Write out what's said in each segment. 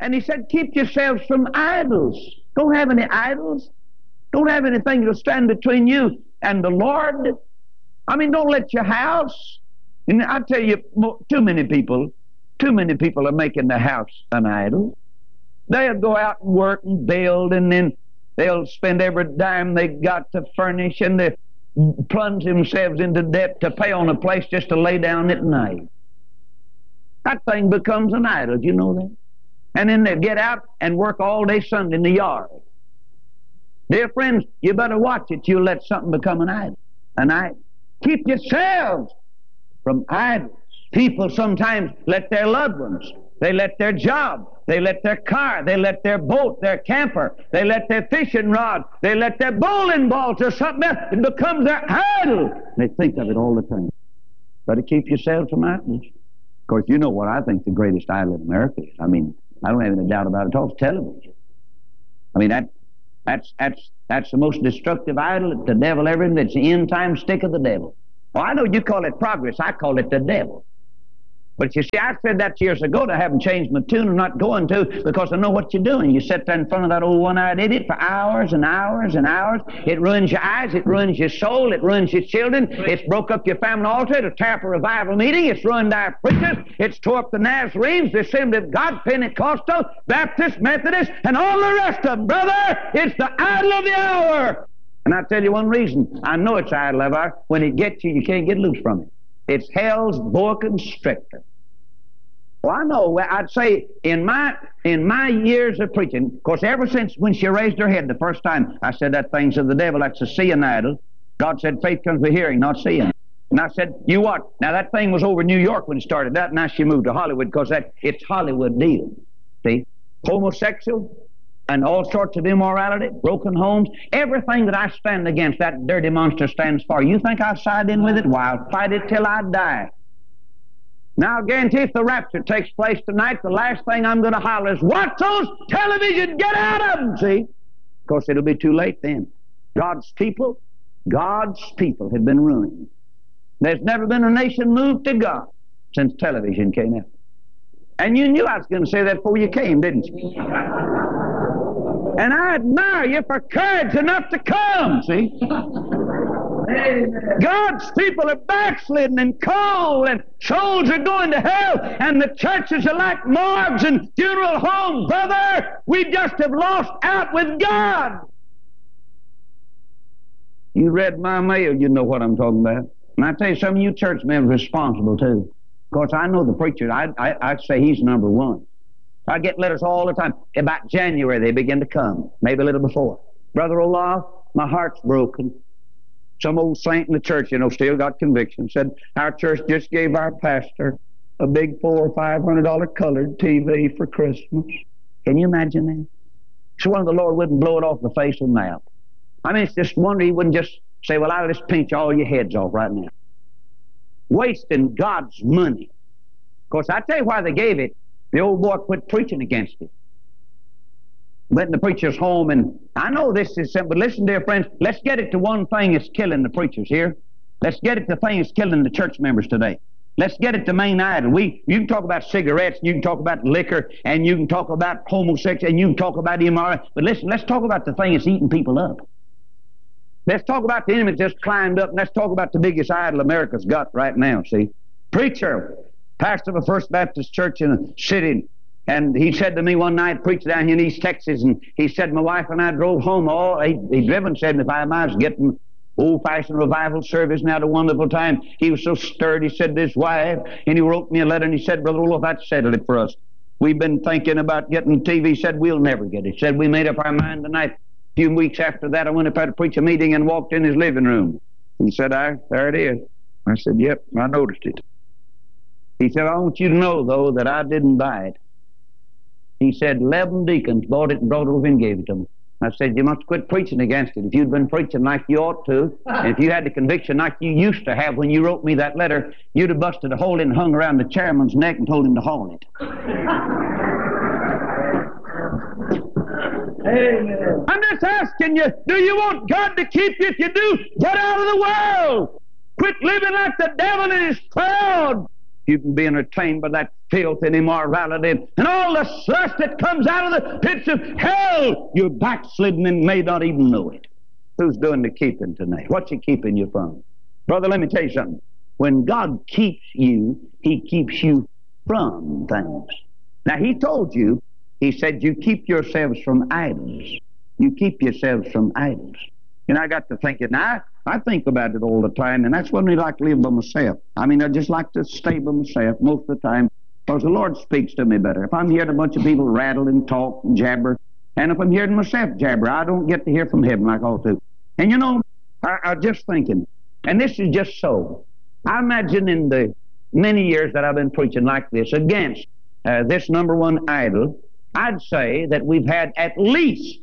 And he said, keep yourselves from idols. Don't have any idols. Don't have anything that'll stand between you and the Lord. I mean, don't let your house. And I tell you, too many people are making the house an idol. They'll go out and work and build, and then they'll spend every dime they got to furnish, and they plunge themselves into debt to pay on a place just to lay down at night. That thing becomes an idol. Do you know that? And then they get out and work all day Sunday in the yard. Dear friends, you better watch it. You'll let something become an idol. An idol. Keep yourselves from idols. People sometimes let their loved ones, they let their job, they let their car, they let their boat, their camper, they let their fishing rod, they let their bowling balls or something else. It becomes their idol. They think of it all the time. Better keep yourselves from idols. Of course, you know what I think the greatest idol in America is. I mean, I don't have any doubt about it at all. It's television. I mean, that's the most destructive idol that the devil ever invented. It's the end-time stick of the devil. Well, I know you call it progress. I call it the devil. But you see, I said that years ago, and I haven't changed my tune. I'm not going to, because I know what you're doing. You sit there in front of that old one-eyed idiot for hours and hours and hours. It ruins your eyes. It ruins your soul. It ruins your children. It's broke up your family altar. It'll tear up a revival meeting. It's ruined our preachers. It's tore up the Nazarenes, the Assembly of God, Pentecostal, Baptist, Methodist, and all the rest of them. Brother, it's the idol of the hour. And I'll tell you one reason. I know it's idol of the hour. When it gets you, you can't get loose from it. It's hell's boa constrictor. Well, I know. I'd say in my years of preaching, of course, ever since when she raised her head the first time, I said that thing's of the devil. That's a seeing idol. God said faith comes by hearing, not seeing. And I said, you what? Now that thing was over in New York when it started. That now she moved to Hollywood because it's Hollywood deal. See, homosexual and all sorts of immorality, broken homes, everything that I stand against, that dirty monster stands for. You think I'll side in with it? Why, I'll fight it till I die. Now, I'll guarantee if the rapture takes place tonight, the last thing I'm going to holler is, watch those television, get out of them, see? Of course, it'll be too late then. God's people have been ruined. There's never been a nation moved to God since television came out. And you knew I was going to say that before you came, didn't you? And I admire you for courage enough to come, see? God's people are backslidden and cold, and souls are going to hell, and the churches are like morgues and funeral homes. Brother, we just have lost out with God. You read my mail, you know what I'm talking about. And I tell you, some of you church members are responsible too. Of course, I know the preacher. I'd say he's number one. I get letters all the time. About January, they begin to come, maybe a little before. Brother Olaf, my heart's broken. Some old saint in the church, still got conviction. Said, our church just gave our pastor a big $400 or $500 colored TV for Christmas. Can you imagine that? So one of the Lord wouldn't blow it off the face of the mouth. I mean, it's just wonder he wouldn't just say, well, I'll just pinch all your heads off right now. Wasting God's money. Of course, I tell you why they gave it. The old boy quit preaching against it. Went in the preacher's home, and I know this is simple, but listen, dear friends, let's get it to one thing that's killing the preachers here. Let's get it to the thing that's killing the church members today. Let's get it to main idol. You can talk about cigarettes, you can talk about liquor, and you can talk about homosexuality, and you can talk about immorality. But listen, let's talk about the thing that's eating people up. Let's talk about the enemy that just climbed up, and let's talk about the biggest idol America's got right now, see? Preacher, pastor of a First Baptist church in a city, and he said to me one night, preached down here in East Texas, and he said, my wife and I drove home he'd driven 75 miles getting old-fashioned revival service, and had a wonderful time. He was so stirred, he said to his wife, and he wrote me a letter, and he said, Brother Olaf, that settled it for us. We've been thinking about getting TV. He said, we'll never get it. He said, we made up our mind tonight. A few weeks after that, I went up to preach a meeting and walked in his living room. He said, there it is. I said, yep, I noticed it. He said, I want you to know, though, that I didn't buy it. He said, 11 deacons bought it and brought it over and gave it to me. I said, you must quit preaching against it. If you'd been preaching like you ought to, and if you had the conviction like you used to have when you wrote me that letter, you'd have busted a hole in and hung around the chairman's neck and told him to haul it. Amen. I'm just asking you, do you want God to keep you? If you do, get out of the world. Quit living like the devil in his crowd. You can be entertained by that filth and immorality and all the slush that comes out of the pits of hell. You're backslidden and may not even know it. Who's doing the keeping tonight? What's He keeping you from? Brother, let me tell you something. When God keeps you, He keeps you from things. Now, He told you, He said, you keep yourselves from idols. You keep yourselves from idols. And I got to thinking, now, I think about it all the time, and that's when I like to live by myself. I mean, I just like to stay by myself most of the time, because the Lord speaks to me better. If I'm hearing a bunch of people rattle and talk and jabber, and if I'm hearing myself jabber, I don't get to hear from Him like I ought to. And you know, I'm just thinking, and this is just so. I imagine in the many years that I've been preaching like this against this number one idol, I'd say that we've had at least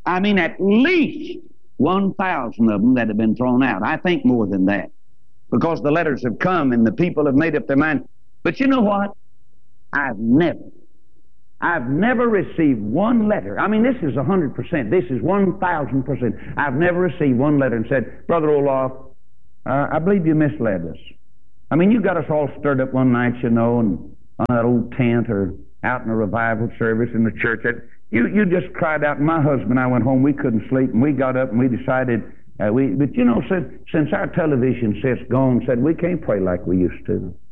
1,000 of them that have been thrown out. I think more than that, because the letters have come and the people have made up their mind. But you know what? I've never received one letter. I mean, this is 100%. This is 1,000%. I've never received one letter and said, Brother Olaf, I believe you misled us. I mean, you got us all stirred up one night, you know, and on that old tent or out in a revival service in the church. You just cried out, and my husband and I went home. We couldn't sleep, and we got up and we decided, but you know, since our television set's gone, said we can't pray like we used to.